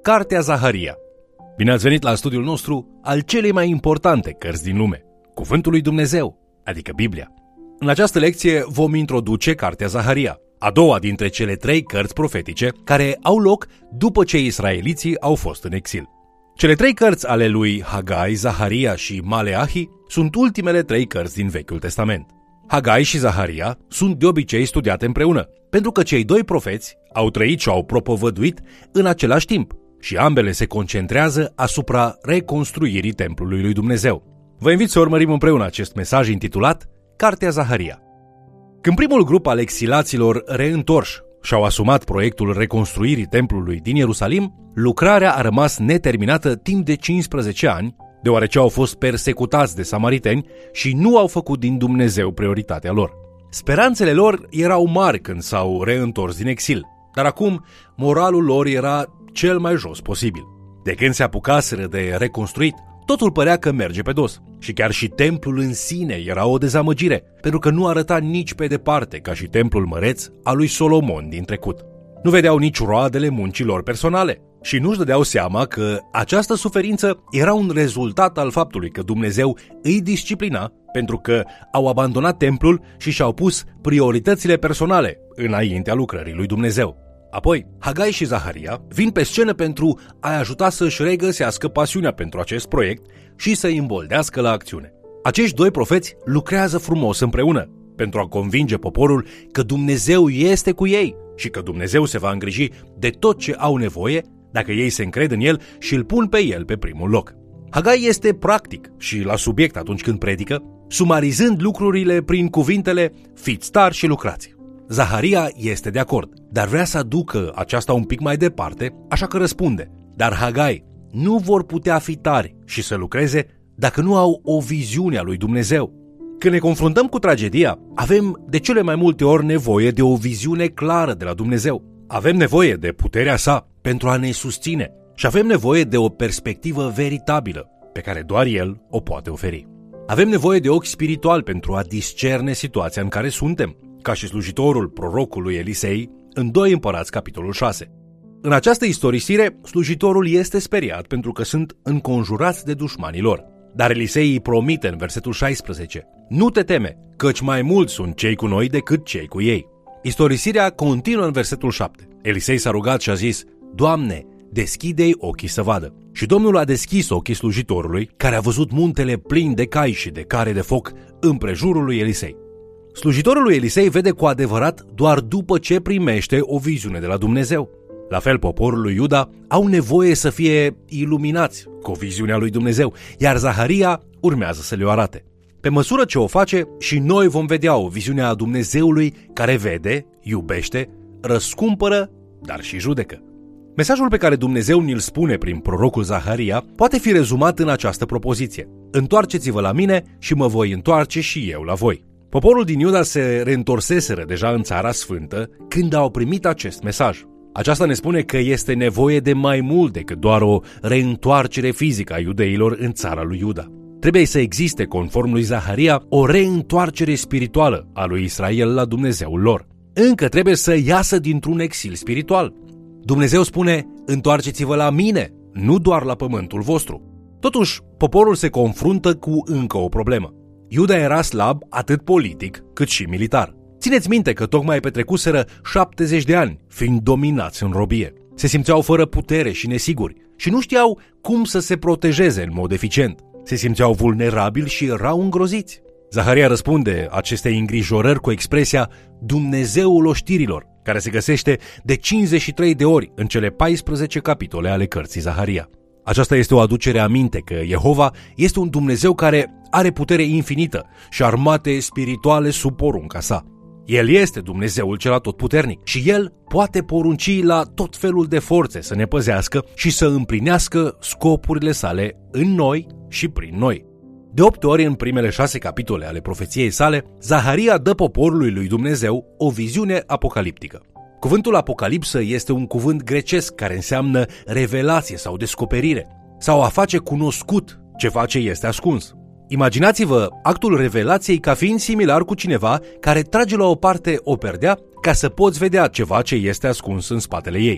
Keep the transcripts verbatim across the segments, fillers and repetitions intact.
Cartea Zaharia. Bine ați venit la studiul nostru al celei mai importante cărți din lume, Cuvântul lui Dumnezeu, adică Biblia. În această lecție vom introduce Cartea Zaharia, a doua dintre cele trei cărți profetice care au loc după ce israeliții au fost în exil. Cele trei cărți ale lui Hagai, Zaharia și Maleahi sunt ultimele trei cărți din Vechiul Testament. Hagai și Zaharia sunt de obicei studiate împreună, pentru că cei doi profeți au trăit și au propovăduit în același timp și ambele se concentrează asupra reconstruirii templului lui Dumnezeu. Vă invit să urmărim împreună acest mesaj intitulat Cartea Zaharia. Când primul grup al exilaților reîntorși și-au asumat proiectul reconstruirii templului din Ierusalim, lucrarea a rămas neterminată timp de cincisprezece ani, deoarece au fost persecutați de samariteni și nu au făcut din Dumnezeu prioritatea lor. Speranțele lor erau mari când s-au reîntors din exil, dar acum moralul lor era cel mai jos posibil. De când se apucaseră de reconstruit, totul părea că merge pe dos și chiar și templul în sine era o dezamăgire, pentru că nu arăta nici pe departe ca și templul măreț al lui Solomon din trecut. Nu vedeau nici roadele muncilor personale și nu-și dădeau seama că această suferință era un rezultat al faptului că Dumnezeu îi disciplina pentru că au abandonat templul și și-au pus prioritățile personale înaintea lucrării lui Dumnezeu. Apoi, Hagai și Zaharia vin pe scenă pentru a-i ajuta să-și regăsească pasiunea pentru acest proiect și să-i îmboldească la acțiune. Acești doi profeți lucrează frumos împreună pentru a convinge poporul că Dumnezeu este cu ei și că Dumnezeu se va îngriji de tot ce au nevoie dacă ei se încred în El și îl pun pe El pe primul loc. Hagai este practic și la subiect atunci când predică, sumarizând lucrurile prin cuvintele fiți tari și lucrați. Zaharia este de acord, dar vrea să aducă aceasta un pic mai departe, așa că răspunde: dar Hagai, nu vor putea fi tari și să lucreze dacă nu au o viziune a lui Dumnezeu. Când ne confruntăm cu tragedia, avem de cele mai multe ori nevoie de o viziune clară de la Dumnezeu. Avem nevoie de puterea sa pentru a ne susține și avem nevoie de o perspectivă veritabilă pe care doar El o poate oferi. Avem nevoie de ochi spiritual pentru a discerne situația în care suntem, ca și slujitorul prorocului Elisei în doi Împărați, capitolul șase. În această istorisire, slujitorul este speriat pentru că sunt înconjurați de dușmanii lor. Dar Elisei îi promite în versetul șaisprezece: nu te teme, căci mai mulți sunt cei cu noi decât cei cu ei. Istorisirea continuă în versetul șapte. Elisei s-a rugat și a zis: Doamne, deschide-i ochii să vadă. Și Domnul a deschis ochii slujitorului, care a văzut muntele plin de cai și de care de foc împrejurul lui Elisei. Slujitorul lui Elisei vede cu adevărat doar după ce primește o viziune de la Dumnezeu. La fel, poporul lui Iuda au nevoie să fie iluminați cu viziunea lui Dumnezeu, iar Zaharia urmează să le-o arate. Pe măsură ce o face, și noi vom vedea o viziune a Dumnezeului care vede, iubește, răscumpără, dar și judecă. Mesajul pe care Dumnezeu ni-l spune prin prorocul Zaharia poate fi rezumat în această propoziție: întoarceți-vă la mine și mă voi întoarce și eu la voi. Poporul din Iuda se reîntorseseră deja în Țara Sfântă când au primit acest mesaj. Aceasta ne spune că este nevoie de mai mult decât doar o reîntoarcere fizică a iudeilor în țara lui Iuda. Trebuie să existe, conform lui Zaharia, o reîntoarcere spirituală a lui Israel la Dumnezeul lor. Încă trebuie să iasă dintr-un exil spiritual. Dumnezeu spune: întoarceți-vă la mine, nu doar la pământul vostru. Totuși, poporul se confruntă cu încă o problemă. Iuda era slab atât politic cât și militar. Țineți minte că tocmai petrecuseră șaptezeci de ani fiind dominați în robie. Se simțeau fără putere și nesiguri și nu știau cum să se protejeze în mod eficient. Se simțeau vulnerabili și erau îngroziți. Zaharia răspunde acestei îngrijorări cu expresia Dumnezeul oștirilor, care se găsește de cincizeci și trei de ori în cele paisprezece capitole ale cărții Zaharia. Aceasta este o aducere aminte că Jehova este un Dumnezeu care are putere infinită și armate spirituale sub porunca sa. El este Dumnezeul cel atotputernic și El poate porunci la tot felul de forțe să ne păzească și să împlinească scopurile sale în noi și prin noi. De opt ori în primele șase capitole ale profeției sale, Zaharia dă poporului lui Dumnezeu o viziune apocaliptică. Cuvântul apocalipsă este un cuvânt grecesc care înseamnă revelație sau descoperire, sau a face cunoscut ceva ce este ascuns. Imaginați-vă actul revelației ca fiind similar cu cineva care trage la o parte o perdea ca să poți vedea ceva ce este ascuns în spatele ei.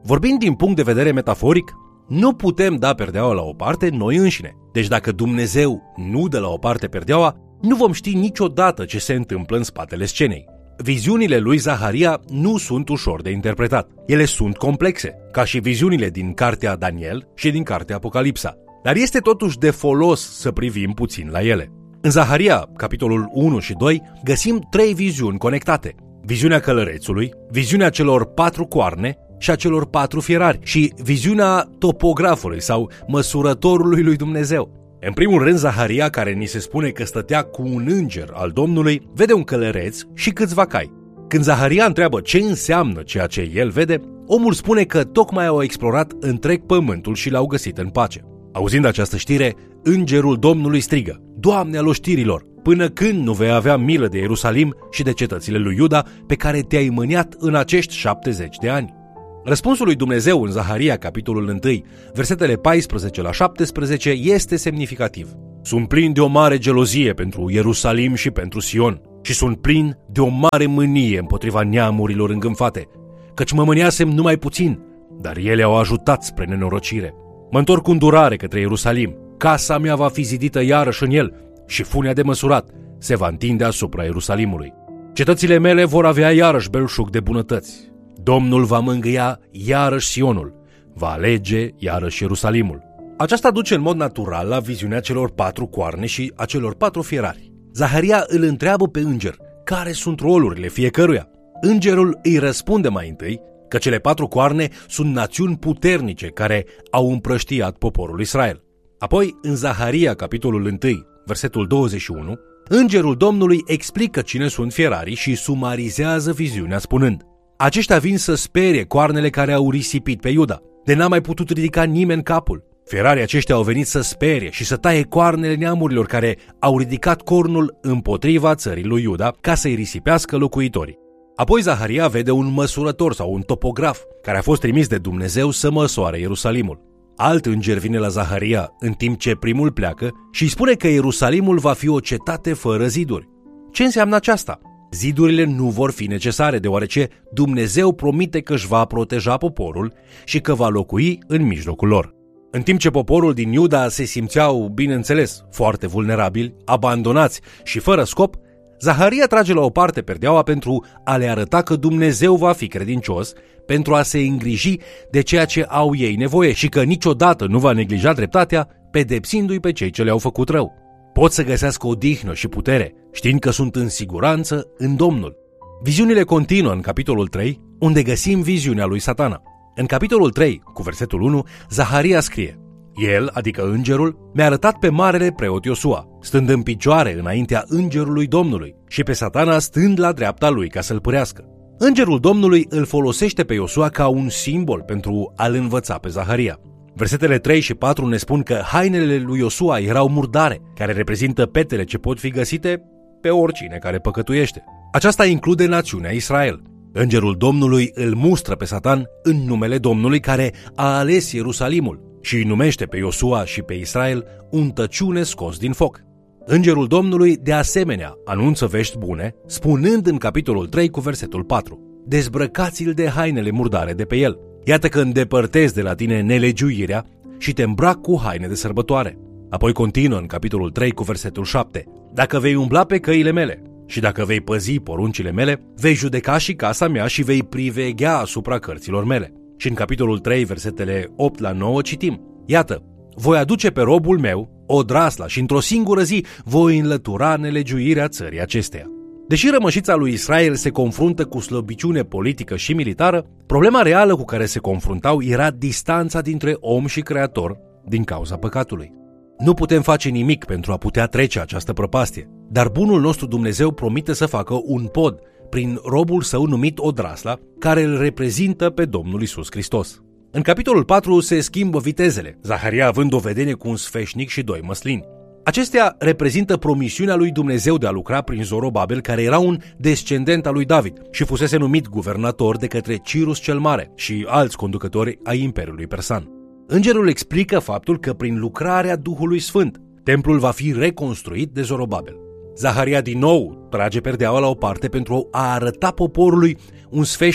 Vorbind din punct de vedere metaforic, nu putem da perdeaua la o parte noi înșine. Deci dacă Dumnezeu nu dă la o parte perdeaua, nu vom ști niciodată ce se întâmplă în spatele scenei. Viziunile lui Zaharia nu sunt ușor de interpretat. Ele sunt complexe, ca și viziunile din cartea Daniel și din cartea Apocalipsa. Dar este totuși de folos să privim puțin la ele. În Zaharia, capitolul unu și doi, găsim trei viziuni conectate. Viziunea călărețului, viziunea celor patru coarne și a celor patru fierari și viziunea topografului sau măsurătorului lui Dumnezeu. În primul rând, Zaharia, care ni se spune că stătea cu un înger al Domnului, vede un călăreț și câțiva cai. Când Zaharia întreabă ce înseamnă ceea ce el vede, omul spune că tocmai au explorat întreg pământul și l-au găsit în pace. Auzind această știre, îngerul Domnului strigă: Doamne al oștirilor, până când nu vei avea milă de Ierusalim și de cetățile lui Iuda pe care te-ai mâniat în acești șaptezeci de ani? Răspunsul lui Dumnezeu în Zaharia, capitolul unu, versetele paisprezece la șaptesprezece, este semnificativ. Sunt plin de o mare gelozie pentru Ierusalim și pentru Sion și sunt plin de o mare mânie împotriva neamurilor îngânfate, căci mă mâniasem numai puțin, dar ele au ajutat spre nenorocire. Mă întorc cu îndurare către Ierusalim, casa mea va fi zidită iarăși în el și funia de măsurat se va întinde asupra Ierusalimului. Cetățile mele vor avea iarăși belșug de bunătăți. Domnul va mângâia iarăși Sionul, va alege iarăși Ierusalimul. Aceasta duce în mod natural la viziunea celor patru coarne și a celor patru fierari. Zaharia îl întreabă pe înger care sunt rolurile fiecăruia. Îngerul îi răspunde mai întâi că cele patru coarne sunt națiuni puternice care au împrăștiat poporul Israel. Apoi, în Zaharia, capitolul unu, versetul douăzeci și unu, îngerul Domnului explică cine sunt fierarii și sumarizează viziunea spunând: aceștia vin să sperie coarnele care au risipit pe Iuda, de n-a mai putut ridica nimeni capul. Fierarii aceștia au venit să sperie și să taie coarnele neamurilor care au ridicat cornul împotriva țării lui Iuda ca să-i risipească locuitorii. Apoi Zaharia vede un măsurător sau un topograf care a fost trimis de Dumnezeu să măsoare Ierusalimul. Alt înger vine la Zaharia în timp ce primul pleacă și îi spune că Ierusalimul va fi o cetate fără ziduri. Ce înseamnă aceasta? Zidurile nu vor fi necesare, deoarece Dumnezeu promite că își va proteja poporul și că va locui în mijlocul lor. În timp ce poporul din Iuda se simțeau, bineînțeles, foarte vulnerabili, abandonați și fără scop, Zaharia trage la o parte perdeaua pentru a le arăta că Dumnezeu va fi credincios, pentru a se îngriji de ceea ce au ei nevoie și că niciodată nu va neglija dreptatea, pedepsindu-i pe cei ce le-au făcut rău. Pot să găsească odihnă și putere, știind că sunt în siguranță în Domnul. Viziunile continuă în capitolul trei, unde găsim viziunea lui Satana. În capitolul trei, cu versetul unu, Zaharia scrie: El, adică îngerul, mi-a arătat pe marele preot Iosua, stând în picioare înaintea îngerului Domnului și pe Satana stând la dreapta lui ca să-l pârească. Îngerul Domnului îl folosește pe Iosua ca un simbol pentru a-l învăța pe Zaharia. Versetele trei și patru ne spun că hainele lui Iosua erau murdare, care reprezintă petele ce pot fi găsite pe oricine care păcătuiește. Aceasta include națiunea Israel. Îngerul Domnului îl mustră pe Satan în numele Domnului care a ales Ierusalimul și îi numește pe Iosua și pe Israel un tăciune scos din foc. Îngerul Domnului de asemenea anunță vești bune, spunând în capitolul trei cu versetul patru: dezbrăcați-l de hainele murdare de pe el. Iată că îndepărtezi de la tine nelegiuirea și te îmbrac cu haine de sărbătoare. Apoi continuă în capitolul trei cu versetul șapte: dacă vei umbla pe căile mele și dacă vei păzi poruncile mele, vei judeca și casa mea și vei priveghea asupra cărților mele. Și în capitolul trei, versetele opt la nouă citim: iată, voi aduce pe robul meu o drasla și într-o singură zi voi înlătura nelegiuirea țării acesteia. Deși rămășița lui Israel se confruntă cu slăbiciune politică și militară, problema reală cu care se confruntau era distanța dintre om și creator din cauza păcatului. Nu putem face nimic pentru a putea trece această prăpastie, dar bunul nostru Dumnezeu promite să facă un pod prin robul său numit Odrasla, care îl reprezintă pe Domnul Iisus Hristos. În capitolul patru se schimbă vitezele, Zaharia având o vedenie cu un sfeșnic și doi măslini. Acestea reprezintă promisiunea lui Dumnezeu de a lucra prin Zorobabel, care era un descendent al lui David și fusese numit guvernator de către Cirus cel Mare și alți conducători ai Imperiului Persan. Îngerul explică faptul că prin lucrarea Duhului Sfânt, templul va fi reconstruit de Zorobabel. Zaharia din nou trage perdeaua la o parte pentru a arăta poporului un sfeșnic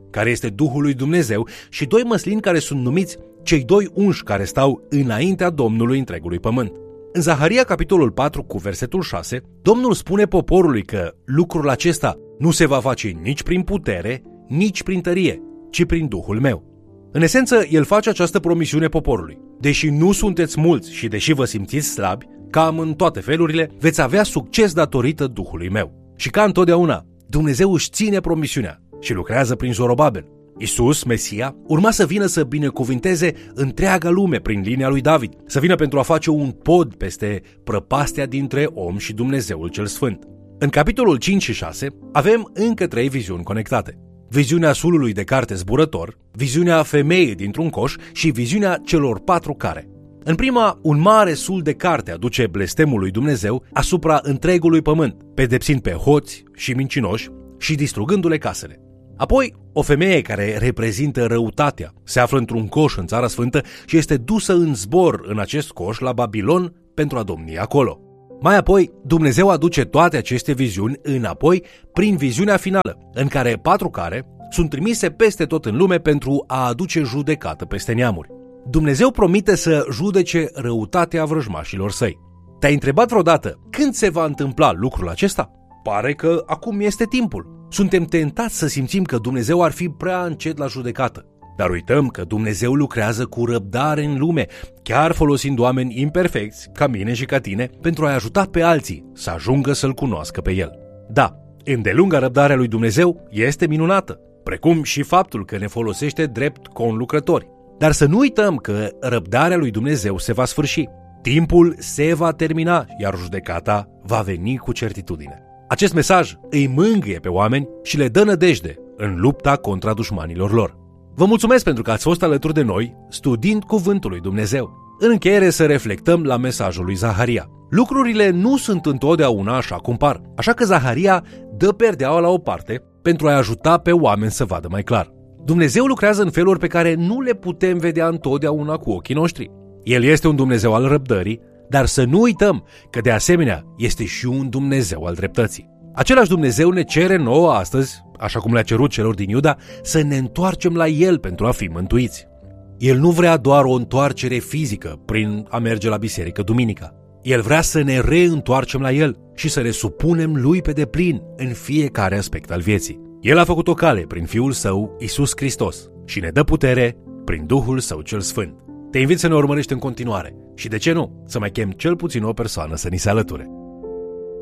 care este Duhul lui Dumnezeu, și doi măslini care sunt numiți cei doi unși care stau înaintea Domnului întregului pământ. În Zaharia, capitolul patru, cu versetul șase, Domnul spune poporului că lucrul acesta nu se va face nici prin putere, nici prin tărie, ci prin Duhul meu. În esență, el face această promisiune poporului. Deși nu sunteți mulți și deși vă simțiți slabi, cam în toate felurile, veți avea succes datorită Duhului meu. Și ca întotdeauna, Dumnezeu își ține promisiunea și lucrează prin Zorobabel. Iisus, Mesia, urma să vină să binecuvinteze întreaga lume prin linia lui David, să vină pentru a face un pod peste prăpastia dintre om și Dumnezeul cel Sfânt. În capitolul cinci și șase avem încă trei viziuni conectate. Viziunea sulului de carte zburător, viziunea femeii dintr-un coș și viziunea celor patru care. În prima, un mare sul de carte aduce blestemul lui Dumnezeu asupra întregului pământ, pedepsind pe hoți și mincinoși și distrugându-le casele. Apoi, o femeie care reprezintă răutatea se află într-un coș în Țara Sfântă și este dusă în zbor în acest coș la Babilon pentru a domni acolo. Mai apoi, Dumnezeu aduce toate aceste viziuni înapoi prin viziunea finală, în care patru care sunt trimise peste tot în lume pentru a aduce judecată peste neamuri. Dumnezeu promite să judece răutatea vrăjmașilor săi. Te-ai întrebat vreodată când se va întâmpla lucrul acesta? Pare că acum este timpul. Suntem tentați să simțim că Dumnezeu ar fi prea încet la judecată. Dar uităm că Dumnezeu lucrează cu răbdare în lume, chiar folosind oameni imperfecți, ca mine și ca tine, pentru a-i ajuta pe alții să ajungă să-L cunoască pe El. Da, îndelunga răbdarea lui Dumnezeu este minunată, precum și faptul că ne folosește drept conlucrători. Dar să nu uităm că răbdarea lui Dumnezeu se va sfârși. Timpul se va termina, iar judecata va veni cu certitudine. Acest mesaj îi mângâie pe oameni și le dă nădejde în lupta contra dușmanilor lor. Vă mulțumesc pentru că ați fost alături de noi studiind Cuvântul lui Dumnezeu. În încheiere să reflectăm la mesajul lui Zaharia. Lucrurile nu sunt întotdeauna așa cum par, așa că Zaharia dă perdeaua la o parte pentru a-i ajuta pe oameni să vadă mai clar. Dumnezeu lucrează în feluri pe care nu le putem vedea întotdeauna cu ochii noștri. El este un Dumnezeu al răbdării, dar să nu uităm că de asemenea este și un Dumnezeu al dreptății. Același Dumnezeu ne cere nouă astăzi, așa cum le-a cerut celor din Iuda, să ne întoarcem la El pentru a fi mântuiți. El nu vrea doar o întoarcere fizică prin a merge la biserică duminica. El vrea să ne reîntoarcem la El și să ne supunem Lui pe deplin în fiecare aspect al vieții. El a făcut o cale prin Fiul Său, Iisus Hristos, și ne dă putere prin Duhul Său cel Sfânt. Te invit să ne urmărești în continuare și, de ce nu, să mai chem cel puțin o persoană să ni se alăture.